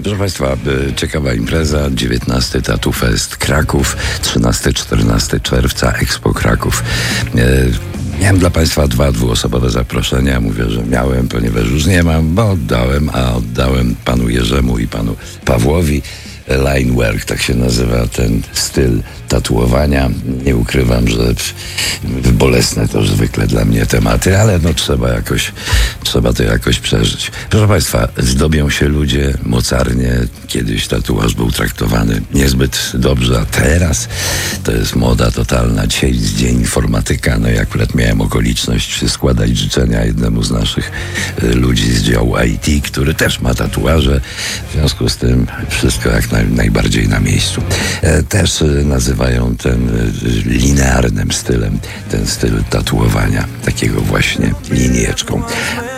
Proszę Państwa, ciekawa impreza, 19 Tattoo Fest Kraków, 13-14 czerwca Expo Kraków. Miałem dla Państwa dwuosobowe zaproszenia. Mówię, że miałem, ponieważ już nie mam, bo oddałem panu Jerzemu i panu Pawłowi. Line work, tak się nazywa ten styl tatuowania. Nie ukrywam, że bolesne to zwykle dla mnie tematy, ale no trzeba to jakoś przeżyć. Proszę Państwa, zdobią się ludzie mocarnie. Kiedyś tatuaż był traktowany niezbyt dobrze, a teraz to jest moda totalna. Dzisiaj jest dzień informatyka, no i akurat miałem okoliczność składać życzenia jednemu z naszych ludzi z działu IT, który też ma tatuaże. W związku z tym wszystko jak najbardziej na miejscu. Też nazywają ten linearnym stylem, ten styl tatuowania, takiego właśnie linieczką.